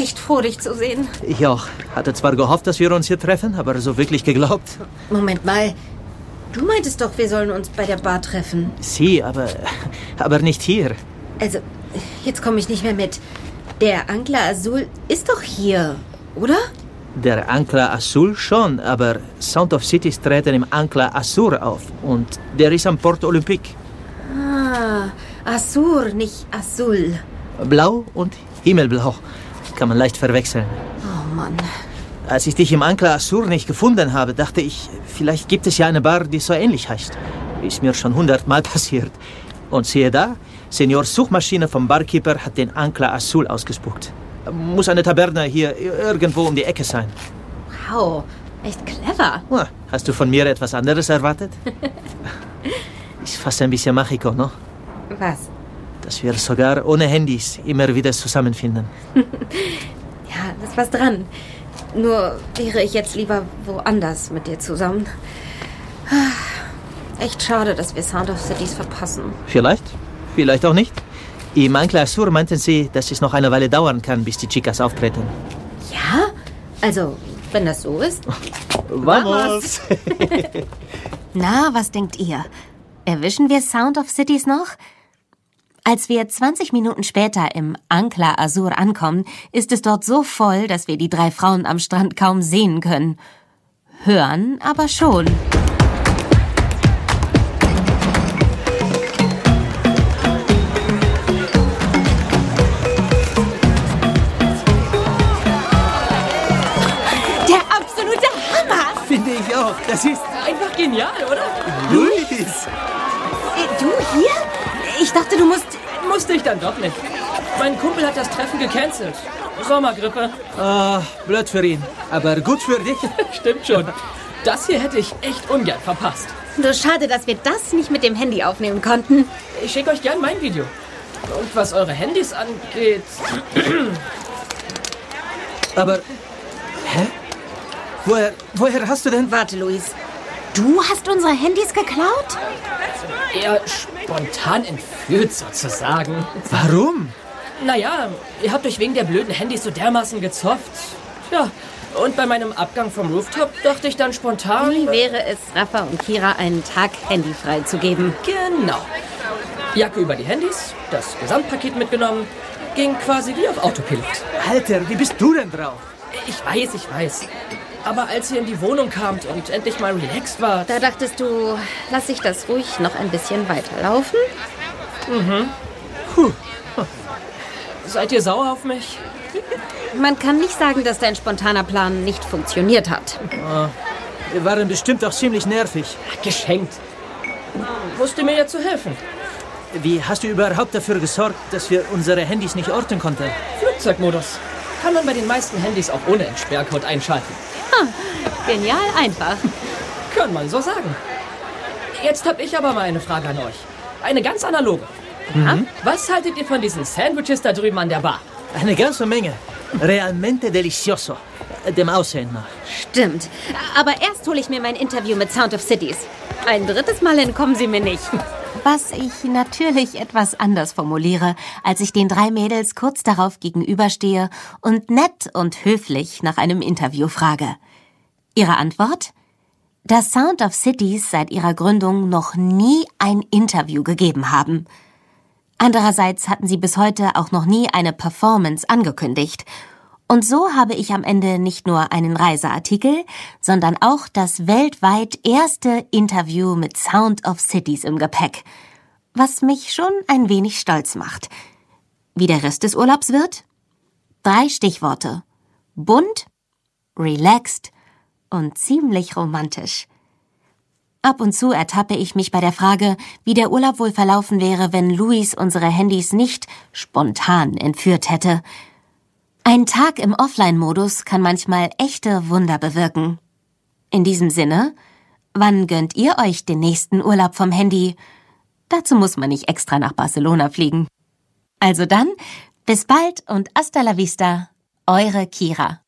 echt froh, dich zu sehen. Ich auch. Hatte zwar gehofft, dass wir uns hier treffen, aber so wirklich geglaubt. Moment mal. Du meintest doch, wir sollen uns bei der Bar treffen. Sie, aber nicht hier. Also, jetzt komme ich nicht mehr mit. Der Ancla Azul ist doch hier, oder? Der Ancla Azul schon, aber Sound of Cities treten im Ancla Azur auf. Und der ist am Port Olympique. Ah, Azur, nicht Azul. Blau und Himmelblau. Kann man leicht verwechseln. Oh Mann. Als ich dich im Ancla Azur nicht gefunden habe, dachte ich, vielleicht gibt es ja eine Bar, die so ähnlich heißt. Ist mir schon 100-mal passiert. Und siehe da, Seniors Suchmaschine vom Barkeeper hat den Ancla Azul ausgespuckt. Muss eine Taverne hier irgendwo um die Ecke sein. Wow, echt clever. Hast du von mir etwas anderes erwartet? Ist fast ein bisschen Machiko, no? Was? Dass wir sogar ohne Handys immer wieder zusammenfinden. Ja, da ist was dran. Nur wäre ich jetzt lieber woanders mit dir zusammen. Echt schade, dass wir Sound of Cities verpassen. Vielleicht auch nicht. Im Ancla Azur meinten sie, dass es noch eine Weile dauern kann, bis die Chicas auftreten. Ja? Also, wenn das so ist. Vamos! Na, was denkt ihr? Erwischen wir Sound of Cities noch? Als wir 20 Minuten später im Ancla Azur ankommen, ist es dort so voll, dass wir die 3 Frauen am Strand kaum sehen können. Hören aber schon. Der absolute Hammer! Finde ich auch. Das ist Einfach genial, oder? Luis! Du hier? Ich dachte, du musst... Musste ich dann doch nicht. Mein Kumpel hat das Treffen gecancelt. Sommergrippe. Blöd für ihn. Aber gut für dich. Stimmt schon. Das hier hätte ich echt ungern verpasst. Nur schade, dass wir das nicht mit dem Handy aufnehmen konnten. Ich schicke euch gern mein Video. Und was eure Handys angeht... Aber... Hä? Woher hast du denn... Warte, Luis. Du hast unsere Handys geklaut? Eher spontan entführt, sozusagen. Warum? Naja, ihr habt euch wegen der blöden Handys so dermaßen gezofft. Ja, und bei meinem Abgang vom Rooftop dachte ich dann spontan... Wie wäre es, Rafa und Kira einen Tag handyfrei zu geben? Genau. Jacke über die Handys, das Gesamtpaket mitgenommen, ging quasi wie auf Autopilot. Alter, wie bist du denn drauf? Ich weiß. Aber als ihr in die Wohnung kamt und endlich mal relaxed wart... Da dachtest du, lass ich das ruhig noch ein bisschen weiterlaufen? Seid ihr sauer auf mich? Man kann nicht sagen, dass dein spontaner Plan nicht funktioniert hat. Wir waren bestimmt auch ziemlich nervig. Geschenkt. Wusste mir ja zu helfen. Wie hast du überhaupt dafür gesorgt, dass wir unsere Handys nicht orten konnten? Flugzeugmodus. Kann man bei den meisten Handys auch ohne Entsperrcode einschalten. Genial einfach. Kann man so sagen. Jetzt habe ich aber mal eine Frage an euch. Eine ganz analoge. Was haltet ihr von diesen Sandwiches da drüben an der Bar? Eine ganze Menge. Realmente delicioso. Dem Aussehen nach. Stimmt. Aber erst hole ich mir mein Interview mit Sound of Cities. Ein drittes Mal entkommen sie mir nicht. Was ich natürlich etwas anders formuliere, als ich den 3 Mädels kurz darauf gegenüberstehe und nett und höflich nach einem Interview frage. Ihre Antwort? Dass Sound of Cities seit ihrer Gründung noch nie ein Interview gegeben haben. Andererseits hatten sie bis heute auch noch nie eine Performance angekündigt. Und so habe ich am Ende nicht nur einen Reiseartikel, sondern auch das weltweit erste Interview mit Sound of Cities im Gepäck. Was mich schon ein wenig stolz macht. Wie der Rest des Urlaubs wird? 3 Stichworte. Bunt, relaxed und ziemlich romantisch. Ab und zu ertappe ich mich bei der Frage, wie der Urlaub wohl verlaufen wäre, wenn Luis unsere Handys nicht spontan entführt hätte. Ein Tag im Offline-Modus kann manchmal echte Wunder bewirken. In diesem Sinne, wann gönnt ihr euch den nächsten Urlaub vom Handy? Dazu muss man nicht extra nach Barcelona fliegen. Also dann, bis bald und hasta la vista, eure Kira.